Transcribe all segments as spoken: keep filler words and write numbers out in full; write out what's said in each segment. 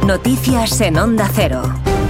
Noticias en Onda Cero.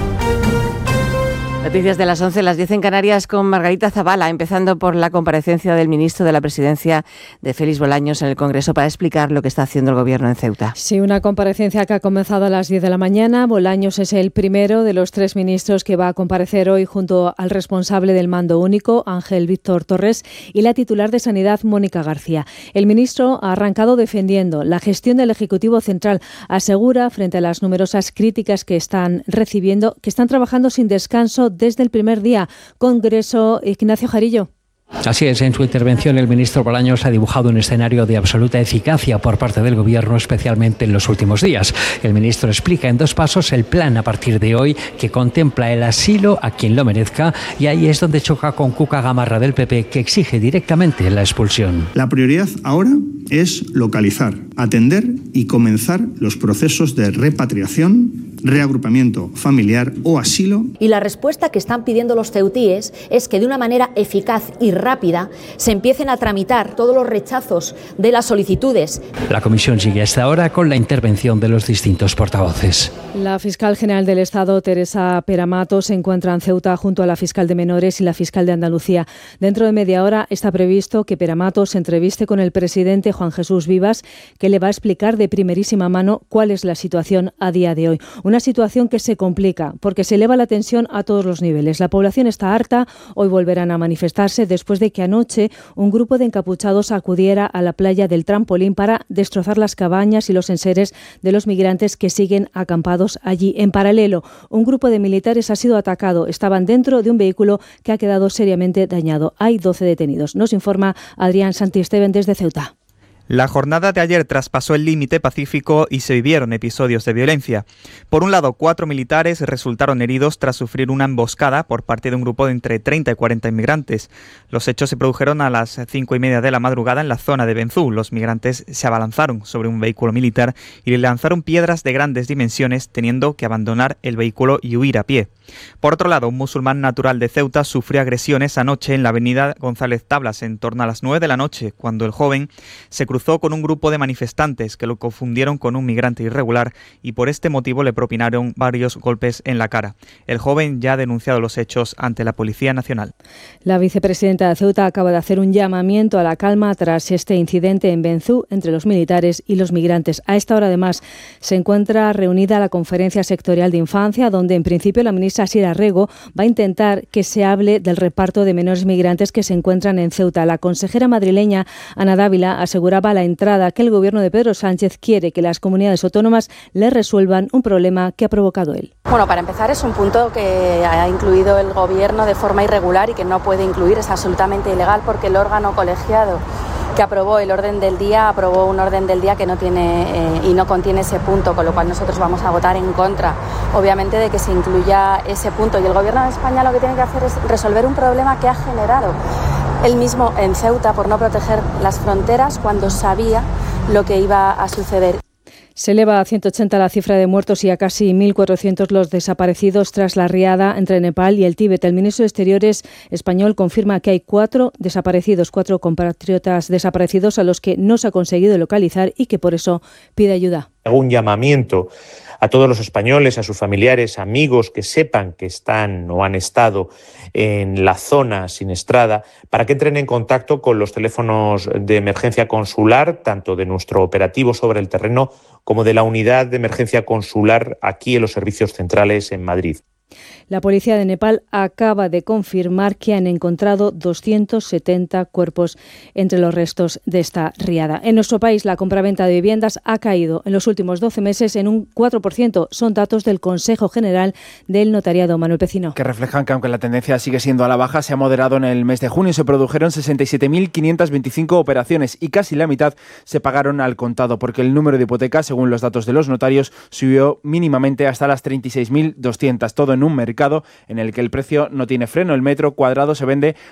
Noticias de las once, las diez en Canarias, con Margarita Zavala, empezando por la comparecencia del ministro de la Presidencia, de Félix Bolaños, en el Congreso para explicar lo que está haciendo el Gobierno en Ceuta. Sí, una comparecencia que ha comenzado a las diez de la mañana. Bolaños es el primero de los tres ministros que va a comparecer hoy junto al responsable del Mando Único, Ángel Víctor Torres, y la titular de Sanidad, Mónica García. El ministro ha arrancado defendiendo la gestión del Ejecutivo Central. Asegura, frente a las numerosas críticas que están recibiendo, que están trabajando sin descanso desde el primer día. Congreso, Ignacio Jarillo. Así es, en su intervención el ministro Bolaños ha dibujado un escenario de absoluta eficacia por parte del Gobierno, especialmente en los últimos días. El ministro explica en dos pasos el plan a partir de hoy, que contempla el asilo a quien lo merezca, y ahí es donde choca con Cuca Gamarra del P P, que exige directamente la expulsión. La prioridad ahora es localizar, atender y comenzar los procesos de repatriación, reagrupamiento familiar o asilo. Y la respuesta que están pidiendo los ceutíes es que de una manera eficaz y rápida se empiecen a tramitar todos los rechazos de las solicitudes. La comisión sigue hasta ahora con la intervención de los distintos portavoces. La fiscal general del Estado, Teresa Peramato, se encuentra en Ceuta junto a la fiscal de menores y la fiscal de Andalucía. Dentro de media hora está previsto que Peramato se entreviste con el presidente Juan Jesús Vivas, que le va a explicar de primerísima mano cuál es la situación a día de hoy. Una situación que se complica porque se eleva la tensión a todos los niveles. La población está harta. Hoy volverán a manifestarse después de que anoche un grupo de encapuchados acudiera a la playa del Trampolín para destrozar las cabañas y los enseres de los migrantes que siguen acampados allí. En paralelo, un grupo de militares ha sido atacado. Estaban dentro de un vehículo que ha quedado seriamente dañado. Hay doce detenidos. Nos informa Adrián Santisteban desde Ceuta. La jornada de ayer traspasó el límite pacífico y se vivieron episodios de violencia. Por un lado, cuatro militares resultaron heridos tras sufrir una emboscada por parte de un grupo de entre treinta y cuarenta inmigrantes. Los hechos se produjeron a las cinco y media de la madrugada en la zona de Benzú. Los migrantes se abalanzaron sobre un vehículo militar y le lanzaron piedras de grandes dimensiones, teniendo que abandonar el vehículo y huir a pie. Por otro lado, un musulmán natural de Ceuta sufrió agresiones anoche en la avenida González Tablas en torno a las nueve de la noche, cuando el joven se cruzó con un grupo de manifestantes que lo confundieron con un migrante irregular y por este motivo le propinaron varios golpes en la cara. El joven ya ha denunciado los hechos ante la Policía Nacional. La vicepresidenta de Ceuta acaba de hacer un llamamiento a la calma tras este incidente en Benzú entre los militares y los migrantes. A esta hora, además, se encuentra reunida la Conferencia Sectorial de Infancia, donde en principio la ministra Sira Rego va a intentar que se hable del reparto de menores migrantes que se encuentran en Ceuta. La consejera madrileña Ana Dávila aseguraba a la entrada que el gobierno de Pedro Sánchez quiere que las comunidades autónomas le resuelvan un problema que ha provocado él. Bueno, para empezar, es un punto que ha incluido el gobierno de forma irregular y que no puede incluir, es absolutamente ilegal porque el órgano colegiado que aprobó el orden del día, aprobó un orden del día que no tiene eh, y no contiene ese punto, con lo cual nosotros vamos a votar en contra, obviamente, de que se incluya ese punto. Y el Gobierno de España lo que tiene que hacer es resolver un problema que ha generado él mismo en Ceuta por no proteger las fronteras cuando sabía lo que iba a suceder. Se eleva a ciento ochenta la cifra de muertos y a casi mil cuatrocientos los desaparecidos tras la riada entre Nepal y el Tíbet. El ministro de Exteriores español confirma que hay cuatro desaparecidos, cuatro compatriotas desaparecidos a los que no se ha conseguido localizar y que por eso pide ayuda. Hago un llamamiento a todos los españoles, a sus familiares, amigos que sepan que están o han estado en la zona siniestrada, para que entren en contacto con los teléfonos de emergencia consular, tanto de nuestro operativo sobre el terreno como de la unidad de emergencia consular aquí en los servicios centrales en Madrid. La policía de Nepal acaba de confirmar que han encontrado doscientos setenta cuerpos entre los restos de esta riada. En nuestro país, la compraventa de viviendas ha caído en los últimos doce meses en un cuatro por ciento. Son datos del Consejo General del Notariado. Manuel Pecino. Que reflejan que, aunque la tendencia sigue siendo a la baja, se ha moderado en el mes de junio. Se produjeron sesenta y siete mil quinientas veinticinco operaciones y casi la mitad se pagaron al contado, porque el número de hipotecas, según los datos de los notarios, subió mínimamente hasta las treinta y seis mil doscientas. Todo en un mercado en el que el precio no tiene freno. El metro cuadrado se vende